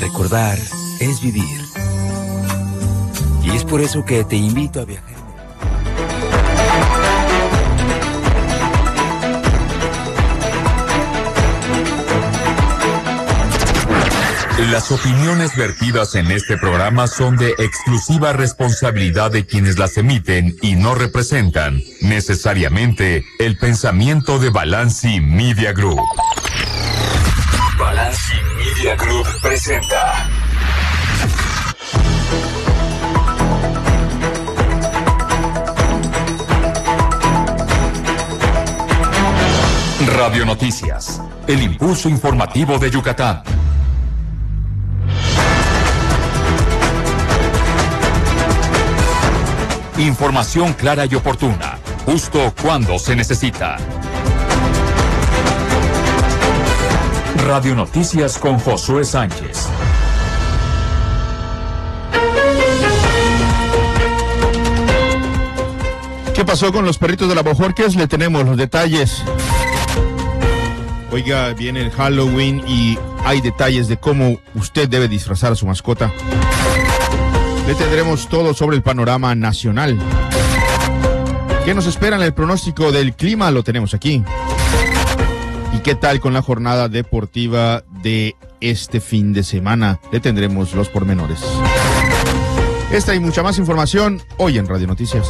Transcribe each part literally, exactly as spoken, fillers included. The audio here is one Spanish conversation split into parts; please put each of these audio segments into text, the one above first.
Recordar es vivir. Y es por eso que te invito a viajar. Las opiniones vertidas en este programa son de exclusiva responsabilidad de quienes las emiten y no representan necesariamente el pensamiento de Balanci Media Group. Balanci Media Group presenta Radio Noticias, el impulso informativo de Yucatán. Información clara y oportuna, justo cuando se necesita. Radio Noticias con Josué Sánchez. ¿Qué pasó con los perritos de la Bojorquez? Le tenemos los detalles. Oiga, viene el Halloween y hay detalles de cómo usted debe disfrazar a su mascota. Le tendremos todo sobre el panorama nacional. ¿Qué nos espera en el pronóstico del clima? Lo tenemos aquí. ¿Y qué tal con la jornada deportiva de este fin de semana? Le tendremos los pormenores. Esta y mucha más información hoy en Radio Noticias.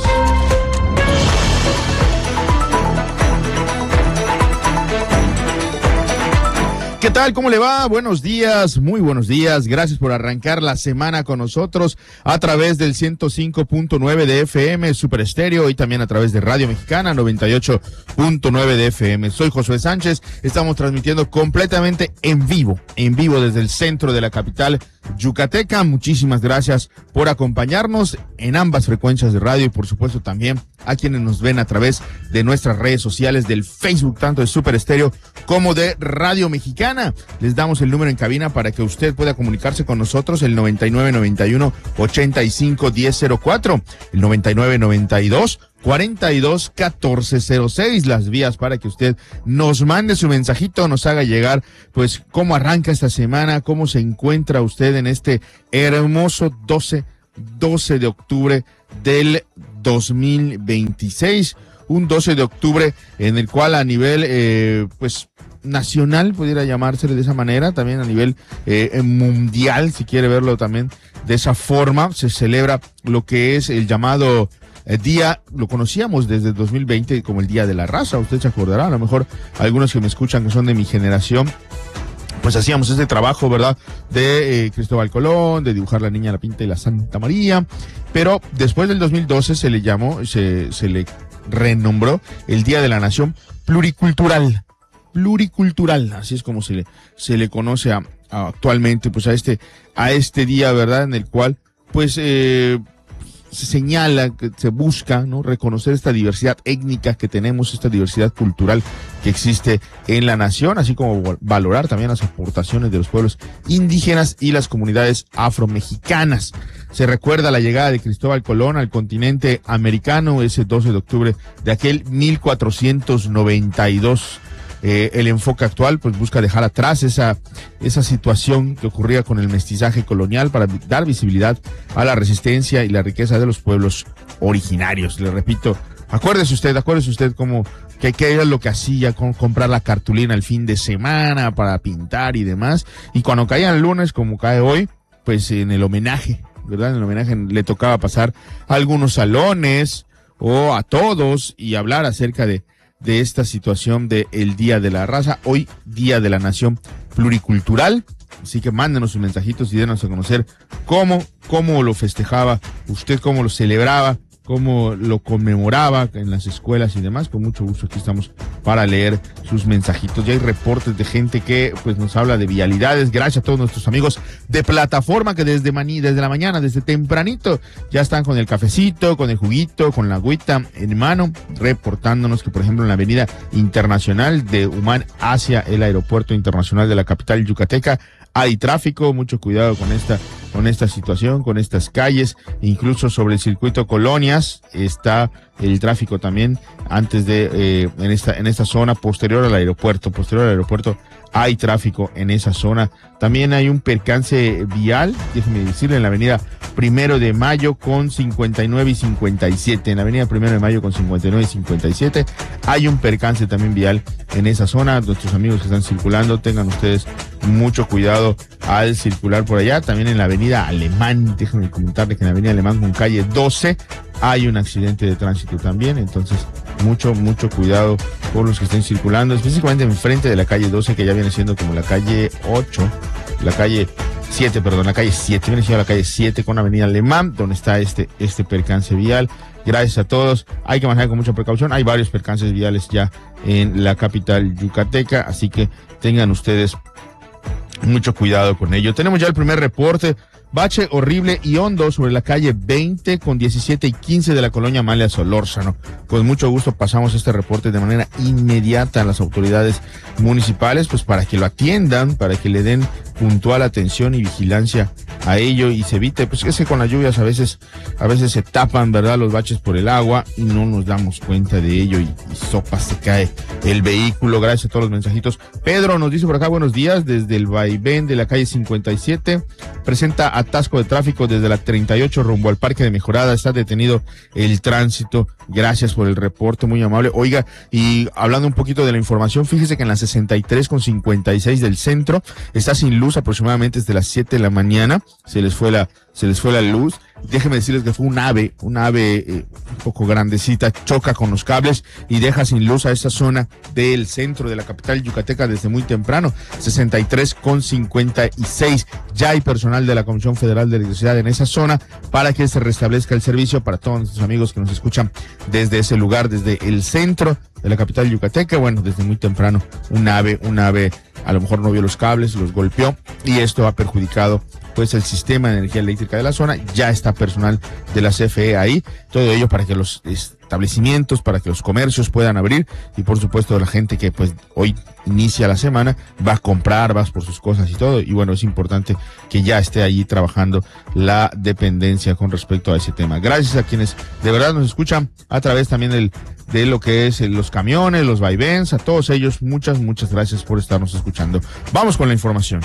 ¿Qué tal? ¿Cómo le va? Buenos días, muy buenos días. Gracias por arrancar la semana con nosotros a través del ciento cinco punto nueve de F M Super Estéreo y también a través de Radio Mexicana noventa y ocho punto nueve de F M. Soy Josué Sánchez. Estamos transmitiendo completamente en vivo, en vivo desde el centro de la capital yucateca. Muchísimas gracias por acompañarnos en ambas frecuencias de radio y por supuesto también a quienes nos ven a través de nuestras redes sociales del Facebook, tanto de Super Estéreo como de Radio Mexicana. Les damos el número en cabina para que usted pueda comunicarse con nosotros, el noventa y nueve noventa y uno ochenta y cinco diez cero cuatro, el noventa y nueve noventa y dos cuarenta y dos catorce cero seis, las vías para que usted nos mande su mensajito, nos haga llegar pues cómo arranca esta semana, cómo se encuentra usted en este hermoso doce de octubre del dos mil veintiséis, un doce de octubre en el cual a nivel eh, pues nacional, pudiera llamársele de esa manera, también a nivel eh, mundial, si quiere verlo también de esa forma, se celebra lo que es el llamado el día, lo conocíamos desde el dos mil veinte como el Día de la Raza. Usted se acordará, a lo mejor algunos que me escuchan que son de mi generación, pues hacíamos este trabajo, ¿verdad? De eh, Cristóbal Colón, de dibujar la Niña, la Pinta y la Santa María, pero después del dos mil doce se le llamó, se, se le renombró el Día de la Nación Pluricultural, pluricultural, así es como se le, se le conoce a, a actualmente, pues a este, a este día, ¿verdad? En el cual, pues, eh, se señala, que se busca, ¿no?, reconocer esta diversidad étnica que tenemos, esta diversidad cultural que existe en la nación, así como valorar también las aportaciones de los pueblos indígenas y las comunidades afromexicanas. Se recuerda la llegada de Cristóbal Colón al continente americano ese doce de octubre de aquel mil cuatrocientos noventa y dos. Eh, el enfoque actual pues busca dejar atrás esa esa situación que ocurría con el mestizaje colonial para dar visibilidad a la resistencia y la riqueza de los pueblos originarios. Le repito, acuérdese usted, acuérdese usted cómo que, que era lo que hacía con comprar la cartulina el fin de semana para pintar y demás, y cuando caía el lunes como cae hoy, pues en el homenaje, ¿verdad? En el homenaje le tocaba pasar a algunos salones o a todos y hablar acerca de de esta situación de el Día de la Raza, hoy Día de la Nación Pluricultural. Así que mándenos sus mensajitos y denos a conocer cómo, cómo lo festejaba usted, cómo lo celebraba, cómo lo conmemoraba en las escuelas y demás. Con mucho gusto aquí estamos para leer sus mensajitos. Ya hay reportes de gente que pues nos habla de vialidades. Gracias a todos nuestros amigos de plataforma que desde maní, desde la mañana, desde tempranito, ya están con el cafecito, con el juguito, con la agüita en mano, reportándonos que, por ejemplo, en la avenida internacional de Humán hacia el aeropuerto internacional de la capital yucateca, hay tráfico. Mucho cuidado con esta con esta situación, con estas calles, incluso sobre el circuito Colonias está el tráfico también antes de eh, en esta en esta zona posterior al aeropuerto, posterior al aeropuerto hay tráfico en esa zona. También hay un percance vial, déjeme decirle, en la avenida Primero de Mayo con cincuenta y nueve y cincuenta y siete. En la avenida Primero de Mayo con cincuenta y nueve y cincuenta y siete hay un percance también vial en esa zona. Nuestros amigos que están circulando, tengan ustedes mucho cuidado al circular por allá. También en la avenida Alemán, déjenme comentarles que en la avenida Alemán con calle doce hay un accidente de tránsito también. Entonces, mucho, mucho cuidado por los que estén circulando, específicamente enfrente de la calle doce, que ya viene siendo como la calle ocho, la calle siete, perdón, la calle siete, viene siendo la calle siete con avenida Alemán, donde está este, este percance vial. Gracias a todos, hay que manejar con mucha precaución, hay varios percances viales ya en la capital yucateca, así que tengan ustedes mucho cuidado con ello. Tenemos ya el primer reporte. Bache horrible y hondo sobre la calle veinte con diecisiete y quince de la colonia Amalia Solórzano. Con mucho gusto pasamos este reporte de manera inmediata a las autoridades municipales, pues para que lo atiendan, para que le den puntual atención y vigilancia a ello y se evite, pues es que con las lluvias a veces, a veces se tapan, ¿verdad?, los baches por el agua y no nos damos cuenta de ello y, y sopa se cae el vehículo. Gracias a todos los mensajitos. Pedro nos dice por acá, buenos días, desde el vaivén de la calle cincuenta y siete, presenta atasco de tráfico desde la treinta y ocho rumbo al Parque de Mejorada, está detenido el tránsito. Gracias por el reporte, muy amable. Oiga, y hablando un poquito de la información, fíjese que en la sesenta y tres con cincuenta y seis del centro está sin luz aproximadamente desde las siete de la mañana, se les fue la, se les fue la luz. Déjenme decirles que fue un ave, un ave eh, un poco grandecita, choca con los cables y deja sin luz a esa zona del centro de la capital yucateca desde muy temprano. sesenta y tres con cincuenta y seis. Ya hay personal de la Comisión Federal de Electricidad en esa zona para que se restablezca el servicio para todos nuestros amigos que nos escuchan desde ese lugar, desde el centro de la capital yucateca. Bueno, desde muy temprano, un ave, un ave a lo mejor no vio los cables, los golpeó y esto ha perjudicado pues el sistema de energía eléctrica de la zona. Ya está personal de la C F E ahí, todo ello para que los establecimientos, para que los comercios puedan abrir y por supuesto la gente que pues hoy inicia la semana va a comprar, va por sus cosas y todo, y bueno, es importante que ya esté allí trabajando la dependencia con respecto a ese tema. Gracias a quienes de verdad nos escuchan a través también del de lo que es los camiones, los vaivens, a todos ellos, muchas, muchas gracias por estarnos escuchando. Vamos con la información.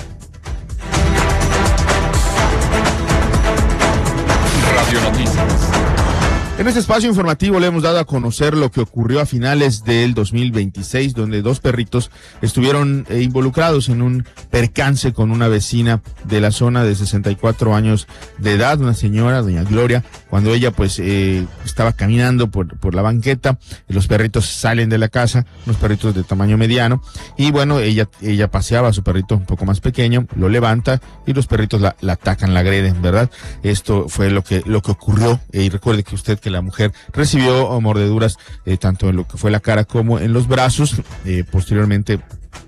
Radio Noticias. En este espacio informativo le hemos dado a conocer lo que ocurrió a finales del dos mil veintiséis, donde dos perritos estuvieron eh, involucrados en un percance con una vecina de la zona de sesenta y cuatro años de edad, una señora, doña Gloria, cuando ella pues eh, estaba caminando por, por la banqueta, los perritos salen de la casa, unos perritos de tamaño mediano, y bueno, ella, ella paseaba a su perrito un poco más pequeño, lo levanta y los perritos la, la atacan, la agreden, ¿verdad? Esto fue lo que, lo que ocurrió, eh, y recuerde que usted que la mujer recibió mordeduras eh, tanto en lo que fue la cara como en los brazos. Eh, posteriormente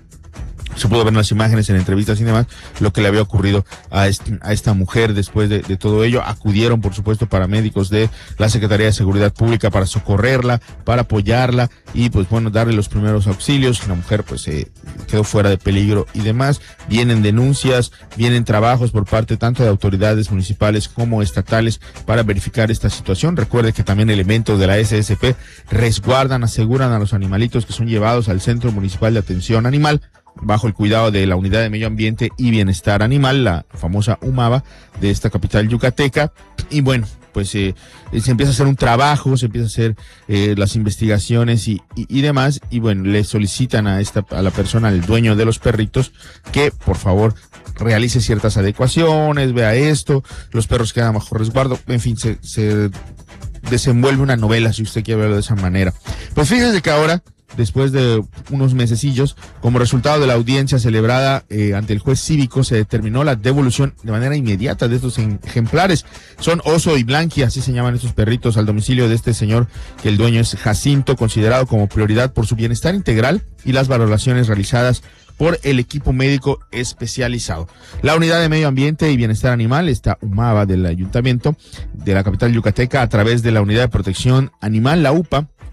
se pudo ver en las imágenes, en entrevistas y demás, lo que le había ocurrido a, este, a esta mujer después de, de todo ello. Acudieron, por supuesto, paramédicos de la Secretaría de Seguridad Pública para socorrerla, para apoyarla y, pues bueno, darle los primeros auxilios. La mujer, pues, eh, quedó fuera de peligro y demás. Vienen denuncias, vienen trabajos por parte tanto de autoridades municipales como estatales para verificar esta situación. Recuerde que también elementos de la S S P resguardan, aseguran a los animalitos que son llevados al Centro Municipal de Atención Animal, bajo el cuidado de la Unidad de Medio Ambiente y Bienestar Animal, la famosa UMABA de esta capital yucateca. Y bueno, pues eh, se empieza a hacer un trabajo, se empieza a hacer eh, las investigaciones y, y, y demás, y bueno, le solicitan a esta a la persona, al dueño de los perritos, que por favor realice ciertas adecuaciones, vea esto, los perros quedan bajo resguardo, en fin, se, se desenvuelve una novela, si usted quiere verlo de esa manera. Pues fíjese que ahora, después de unos mesecillos, como resultado de la audiencia celebrada eh, ante el juez cívico, se determinó la devolución de manera inmediata de estos ejemplares. Son Oso y Blanqui, así se llaman estos perritos, al domicilio de este señor, que el dueño es Jacinto, considerado como prioridad por su bienestar integral y las valoraciones realizadas por el equipo médico especializado. La Unidad de Medio Ambiente y Bienestar Animal, esta UMABA del Ayuntamiento de la capital yucateca, a través de la Unidad de Protección Animal, la UPA,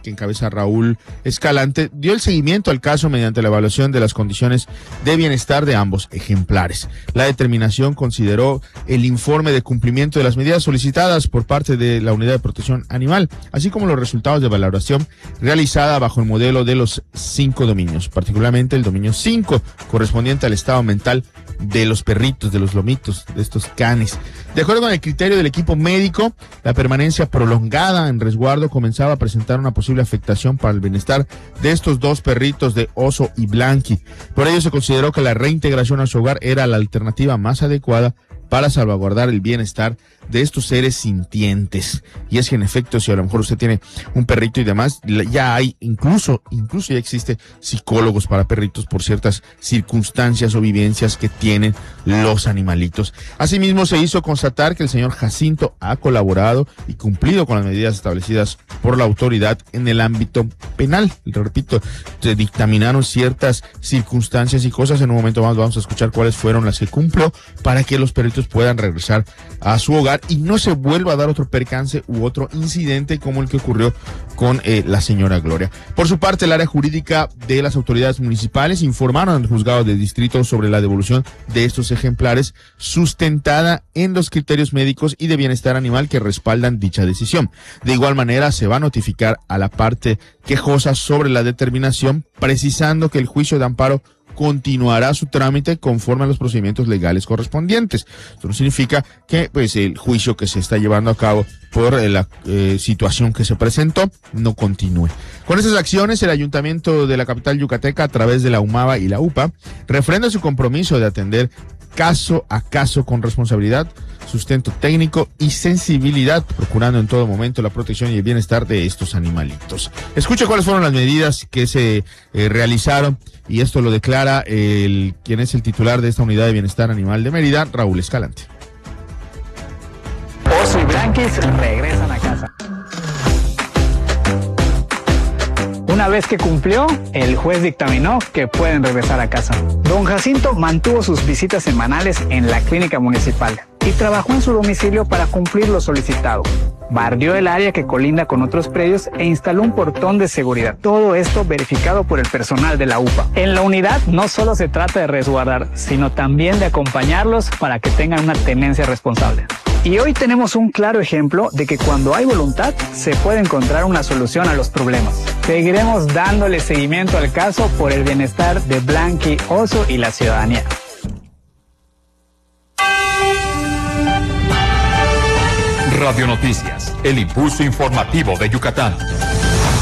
que encabeza Raúl Escalante, dio el seguimiento al caso mediante la evaluación de las condiciones de bienestar de ambos ejemplares. La determinación consideró el informe de cumplimiento de las medidas solicitadas por parte de la Unidad de Protección Animal, así como los resultados de valoración realizada bajo el modelo de los cinco dominios, particularmente el dominio cinco, correspondiente al estado mental de los perritos, de los lomitos, de estos canes. De acuerdo con el criterio del equipo médico, la permanencia prolongada en resguardo comenzaba a presentar una posible afectación para el bienestar de estos dos perritos de Oso y Blanqui. Por ello se consideró que la reintegración a su hogar era la alternativa más adecuada para salvaguardar el bienestar de estos seres sintientes. Y es que en efecto, si a lo mejor usted tiene un perrito y demás, ya hay, incluso, incluso ya existe psicólogos para perritos por ciertas circunstancias o vivencias que tienen los animalitos. Asimismo, se hizo constatar que el señor Jacinto ha colaborado y cumplido con las medidas establecidas por la autoridad en el ámbito penal. Repito, se dictaminaron ciertas circunstancias y cosas. En un momento más vamos a escuchar cuáles fueron las que cumplió para que los perritos puedan regresar a su hogar y no se vuelva a dar otro percance u otro incidente como el que ocurrió con eh, la señora Gloria. Por su parte, el área jurídica de las autoridades municipales informaron al juzgado de distrito sobre la devolución de estos ejemplares, sustentada en los criterios médicos y de bienestar animal que respaldan dicha decisión. De igual manera, se va a notificar a la parte quejosa sobre la determinación, precisando que el juicio de amparo continuará su trámite conforme a los procedimientos legales correspondientes. Esto no significa que pues el juicio que se está llevando a cabo por eh, la eh, situación que se presentó no continúe. Con esas acciones, el ayuntamiento de la capital yucateca, a través de la UMAVA y la UPA, refrenda su compromiso de atender caso a caso con responsabilidad, sustento técnico y sensibilidad, procurando en todo momento la protección y el bienestar de estos animalitos. Escuche cuáles fueron las medidas que se eh, realizaron, y esto lo declara el quien es el titular de esta unidad de bienestar animal de Mérida, Raúl Escalante. Oso y Blanquis regresan a casa. Una vez que cumplió, el juez dictaminó que pueden regresar a casa. Don Jacinto mantuvo sus visitas semanales en la clínica municipal y trabajó en su domicilio para cumplir lo solicitado. Barrió el área que colinda con otros predios e instaló un portón de seguridad. Todo esto verificado por el personal de la UPA. En la unidad no solo se trata de resguardar, sino también de acompañarlos para que tengan una tenencia responsable. Y hoy tenemos un claro ejemplo de que cuando hay voluntad se puede encontrar una solución a los problemas. Seguiremos dándole seguimiento al caso por el bienestar de Blanqui, Oso y la ciudadanía. Radio Noticias, el impulso informativo de Yucatán.